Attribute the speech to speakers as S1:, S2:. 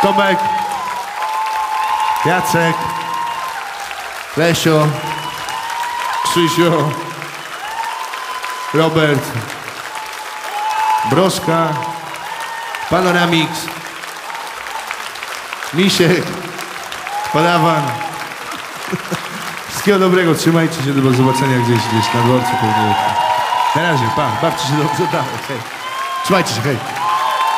S1: Tomek, Jacek, Lesio, Krzysiu, Robert, Broszka, Panoramix, Misiek, Padawan. Wszystkiego dobrego, trzymajcie się, do zobaczenia gdzieś na dworcu. Na razie, pa, bawcie się dobrze, dalej, hej. Trzymajcie się, hej.